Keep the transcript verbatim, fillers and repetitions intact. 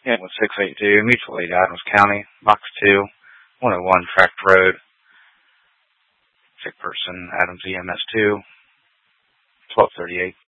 Yeah, with six eighty-two, Mutual Aid, Adams County, Box two, one oh one Tract Road. Sick person, Adams E M S two, twelve thirty-eight.